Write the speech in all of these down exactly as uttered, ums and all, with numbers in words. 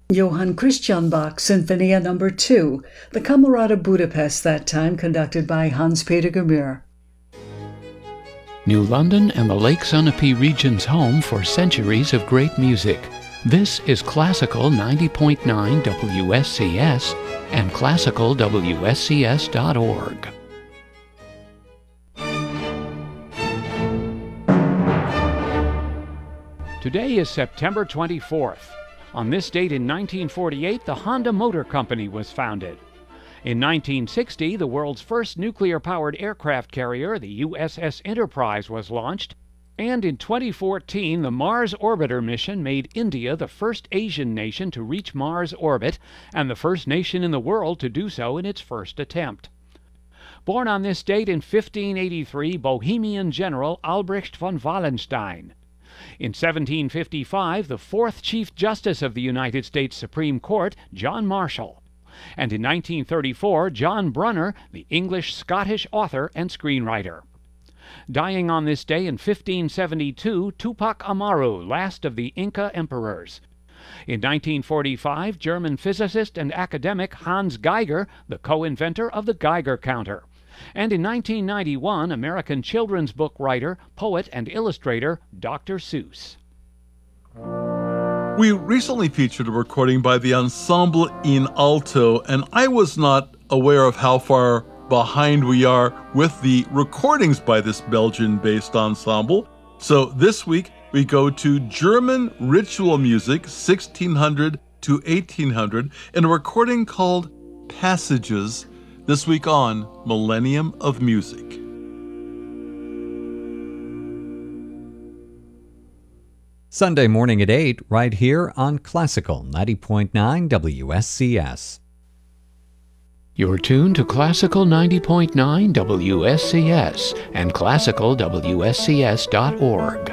Johann Christian Bach Sinfonia number two, the Camerata Budapest, that time conducted by Hans-Peter Gemühr. New London and the Lake Sunapee region's home for centuries of great music. This is Classical ninety point nine W S C S and classical W S C S dot org. Today is September twenty-fourth. On this date in nineteen forty-eight, the Honda Motor Company was founded. In nineteen sixty, the world's first nuclear-powered aircraft carrier, the U S S Enterprise, was launched. And in twenty fourteen, the Mars Orbiter mission made India the first Asian nation to reach Mars orbit and the first nation in the world to do so in its first attempt. Born on this date in fifteen eighty-three, Bohemian general Albrecht von Wallenstein. In seventeen fifty-five, the fourth Chief Justice of the United States Supreme Court, John Marshall. And in nineteen thirty-four, John Brunner, the English-Scottish author and screenwriter. Dying on this day in fifteen seventy-two, Tupac Amaru, last of the Inca emperors. In nineteen forty-five, German physicist and academic Hans Geiger, the co-inventor of the Geiger counter. And in nineteen ninety-one, American children's book writer, poet, and illustrator Doctor Seuss. We recently featured a recording by the Ensemble in Alto, and I was not aware of how far behind we are with the recordings by this Belgian-based ensemble. So this week we go to German ritual music, sixteen hundred to eighteen hundred, in a recording called Passages, this week on Millennium of Music. Sunday morning at eight, right here on Classical ninety point nine W S C S. You're tuned to Classical ninety point nine W S C S and classical W S C S dot org.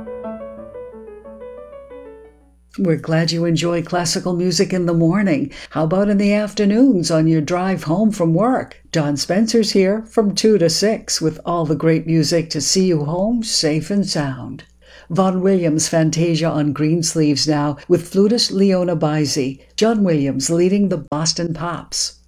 We're glad you enjoy classical music in the morning. How about in the afternoons on your drive home from work? John Spencer's here from two to six with all the great music to see you home safe and sound. Vaughan Williams' Fantasia on Greensleeves now with flutist Leona Baisi. John Williams leading the Boston Pops.